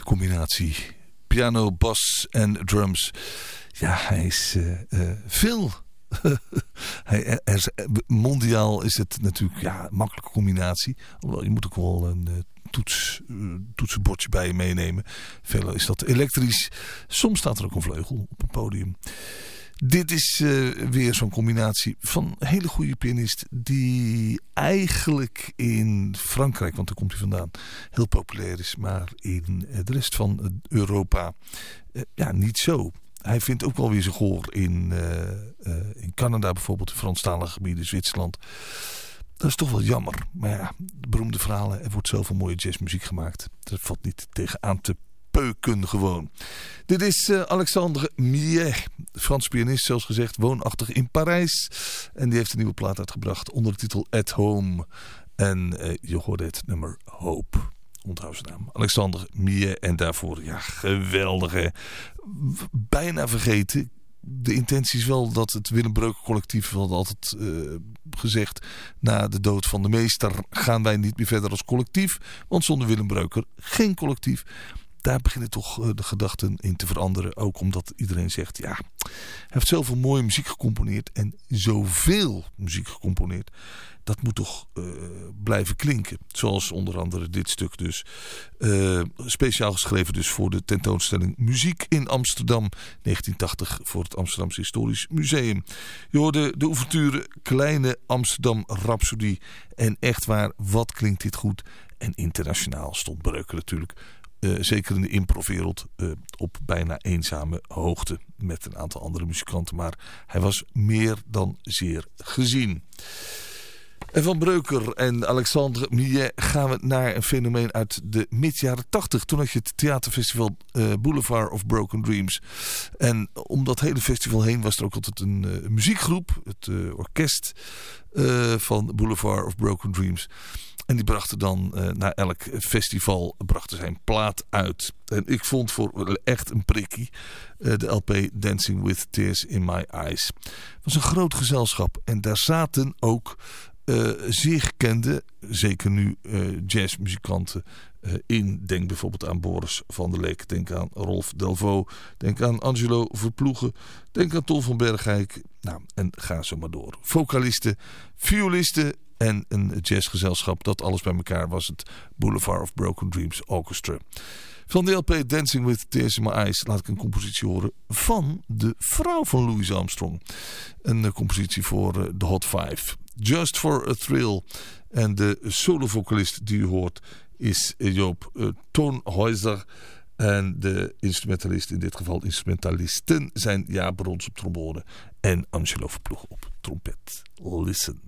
combinatie piano, bas en drums. Ja, hij is veel. Mondiaal is het natuurlijk een makkelijke combinatie. Alhoewel, je moet ook wel een toetsenbordje bij je meenemen. Veelal is dat elektrisch. Soms staat er ook een vleugel op een podium. Dit is weer zo'n combinatie van een hele goede pianist die eigenlijk in Frankrijk, want daar komt hij vandaan, heel populair is. Maar in de rest van Europa niet zo. Hij vindt ook wel weer zijn gehoor in Canada bijvoorbeeld, in Franstalige gebieden, Zwitserland. Dat is toch wel jammer. Maar ja, beroemde verhalen. Er wordt zoveel mooie jazzmuziek gemaakt. Dat valt niet tegen aan te peuken gewoon. Dit is Alexandre Millet. Frans pianist, zoals gezegd, woonachtig in Parijs. En die heeft een nieuwe plaat uitgebracht onder de titel At Home. En je hoorde het nummer Hope. Onthoud zijn naam. Alexandre Millet. En daarvoor, geweldig hè. Bijna vergeten. De intentie is wel dat het Willem Breuker collectief, we hadden altijd gezegd, na de dood van de meester gaan wij niet meer verder als collectief. Want zonder Willem Breuker geen collectief. Daar beginnen toch de gedachten in te veranderen. Ook omdat iedereen zegt, hij heeft zoveel mooie muziek gecomponeerd. En zoveel muziek gecomponeerd. Dat moet toch blijven klinken. Zoals onder andere dit stuk dus. Speciaal geschreven dus voor de tentoonstelling Muziek in Amsterdam. 1980 voor het Amsterdamse Historisch Museum. Je hoorde de ouverture Kleine Amsterdam Rhapsodie. En echt waar, wat klinkt dit goed. En internationaal stond Breuker natuurlijk. Zeker in de improwereld op bijna eenzame hoogte met een aantal andere muzikanten. Maar hij was meer dan zeer gezien. En van Breuker en Alexandre Millet gaan we naar een fenomeen uit de mid-jaren 80. Toen had je het theaterfestival Boulevard of Broken Dreams. En om dat hele festival heen was er ook altijd een muziekgroep. Het orkest van Boulevard of Broken Dreams. En die brachten dan na elk festival brachten zij een plaat uit. En ik vond voor echt een prikkie de LP Dancing with Tears in My Eyes. Het was een groot gezelschap. En daar zaten ook zeer gekende, zeker nu jazzmuzikanten in. Denk bijvoorbeeld aan Boris van der Leek. Denk aan Rolf Delvaux. Denk aan Angelo Verploegen. Denk aan Ton van Bergijk. Nou, en ga zo maar door. Vocalisten, violisten en een jazzgezelschap. Dat alles bij elkaar was het Boulevard of Broken Dreams Orchestra. Van de LP Dancing with Tears in My Eyes laat ik een compositie horen van de vrouw van Louis Armstrong. Een compositie voor de Hot Five. Just for a Thrill. En de solovocalist die u hoort is Joop Toonhuizer. En de instrumentalist, in dit geval instrumentalisten, zijn Jaap Brons op trombone en Angelo Verploeg op trompet. Listen.